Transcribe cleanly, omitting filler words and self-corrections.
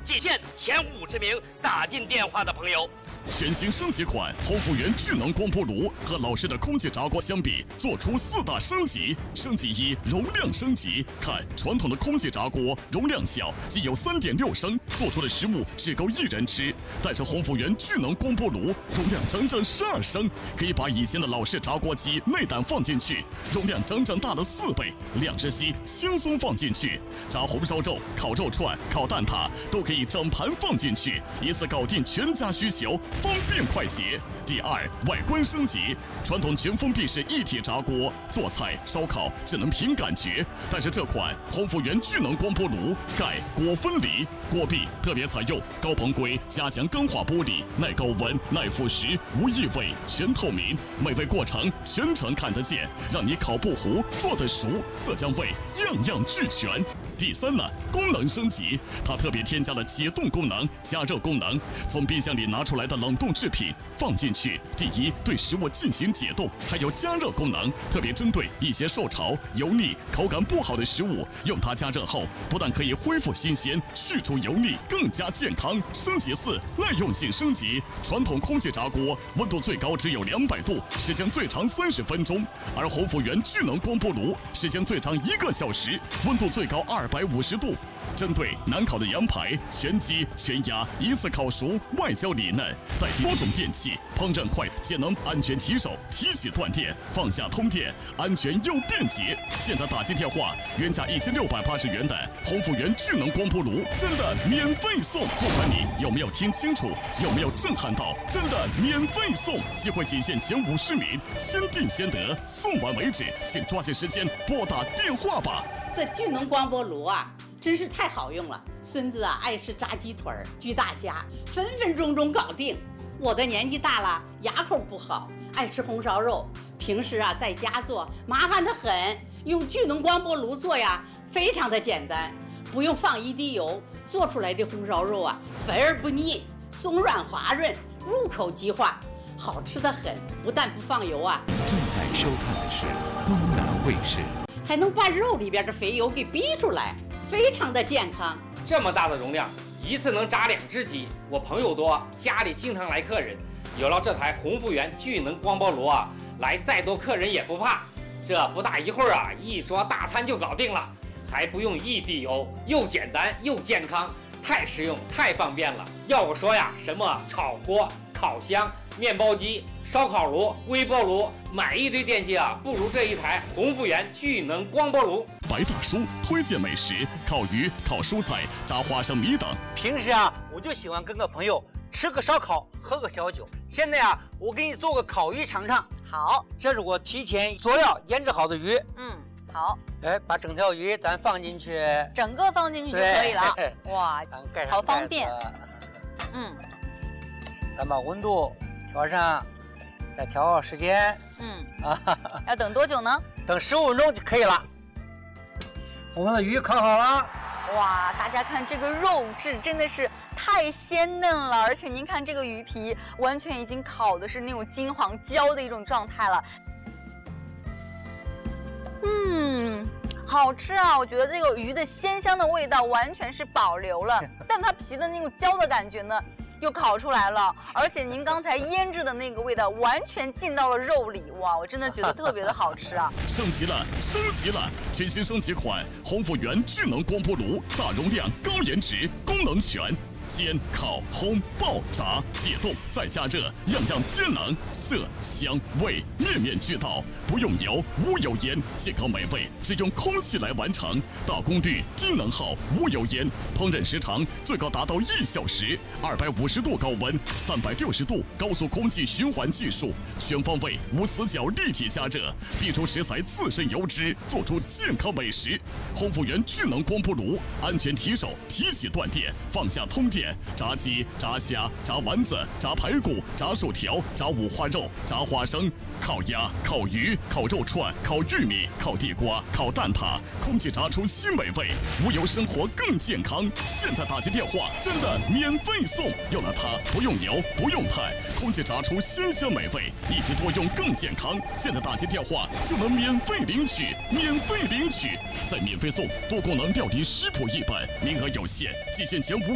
仅限前50名打进电话的朋友。 全新升级款红福源智能光波炉和老式的空气炸锅相比，做出4大升级。升级1，容量升级。看传统的空气炸锅容量小，仅有3.6升，做出的食物只够1人吃。但是红福源智能光波炉容量整整12升，可以把以前的老式炸锅机内胆放进去，容量整整大了4倍，2只鸡轻松放进去，炸红烧肉、烤肉串、烤蛋挞都可以整盘放进去，一次搞定全家需求。方便快捷。第2，外观升级。传统全封闭式一体炸锅，做菜烧烤只能凭感觉，但是这款红福源智能光波炉盖锅分离，锅壁特别采用高硼硅加强钢化玻璃，耐高温、耐腐蚀，无异味，全透明，美味过程全程看得见，让你烤不糊，做得熟，色香味样样俱全。第3呢，功能升级，它特别添加了解冻功能、加热功能。从冰箱里拿出来的冷冻制品放进去，第1对食物进行解冻，还有加热功能，特别针对一些受潮、油腻、口感不好的食物，用它加热后，不但可以恢复新鲜、去除油腻，更加健康。升级4，耐用性升级。传统空气炸锅温度最高只有200度，时间最长30分钟，而红福源智能光波炉时间最长1个小时，温度最高250度。针对难烤的羊排、全鸡、全鸭一次烤熟，外焦里嫩，代替多种电器，烹饪快、节能、安全提手，提起断电，放下通电，安全又便捷。现在打进电话，原价1680元的红福源智能光波炉真的免费送，不管你有没有听清楚，有没有震撼到，真的免费送，机会仅限前50名，先定先得，送完为止，请抓紧时间拨打电话吧。 这智能光波炉啊，真是太好用了。孙子啊爱吃炸鸡腿、焗大虾，分分钟钟搞定。我的年纪大了，牙口不好，爱吃红烧肉，平时啊在家做麻烦得很，用智能光波炉做呀，非常的简单，不用放一滴油，做出来的红烧肉啊肥而不腻，松软滑润，入口即化，好吃得很。不但不放油啊， 正在收看的是东南卫视， 还能把肉里边的肥油给逼出来，非常的健康。 这么大的容量，一次能炸2只鸡。我朋友多，家里经常来客人，有了这台红福源智能光波炉啊，来再多客人也不怕。这不大一会儿啊，一桌大餐就搞定了，还不用一滴油，又简单又健康，太实用太方便了。要我说呀，什么炒锅、烤箱、面包机、烧烤炉、微波炉，买一堆电器啊，不如这一台红福源智能光波炉。 白大叔推荐美食：烤鱼、烤蔬菜、炸花生米等。 平时啊，我就喜欢跟个朋友吃个烧烤，喝个小酒。现在啊，我给你做个烤鱼尝尝。 好， 这是我提前佐料腌制好的鱼。 好。 哎，把整条鱼咱放进去， 整个放进去就可以了。哇，好方便。 咱把温度调上，再调时间。 要等多久呢？ 等15分钟就可以了。我们的鱼烤好了。 哇，大家看这个肉质真的是太鲜嫩了，而且您看这个鱼皮完全已经烤的是那种金黄焦的一种状态了。好吃啊！我觉得这个鱼的鲜香的味道完全是保留了，但它皮的那种焦的感觉呢，又烤出来了，而且您刚才腌制的那个味道完全进到了肉里，哇！我真的觉得特别的好吃啊！ 升级了，升级了！全新升级款红福源智能光波炉，大容量、高颜值，功能全。煎、烤、烘、爆、炸、解冻，再加热，样样皆能，色香味面面俱到，不用油，无油烟，健康美味只用空气来完成，大功率、低能耗，无油烟，烹饪时长最高达到1小时，250度高温，360度高速空气循环技术，全方位无死角立体加热，逼出食材自身油脂，做出健康美食。红福源智能光波炉，安全提手，提起断电，放下通电。炸鸡、炸虾、炸丸子、炸排骨、炸薯条、炸五花肉、炸花生、烤鸭、烤鱼、烤肉串、烤玉米、烤地瓜、烤蛋挞，空气炸出新美味，无油生活更健康。现在打进电话，真的免费送，有了它不用油不用碳，空气炸出鲜香美味，一起多用更健康。现在打进电话就能免费领取，免费领取，再免费送多功能料理食谱1本，名额有限，仅限前5。